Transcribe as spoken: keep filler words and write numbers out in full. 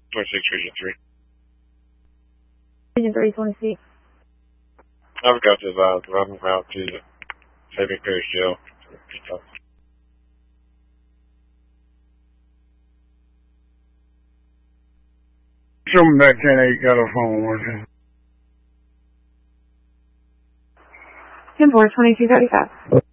twenty-six, Region three. Region three, twenty-six. I've got this uh, running out to the Saving Parish Jail. Show me back ten eight, got a phone working. ten four, twenty-two thirty-five.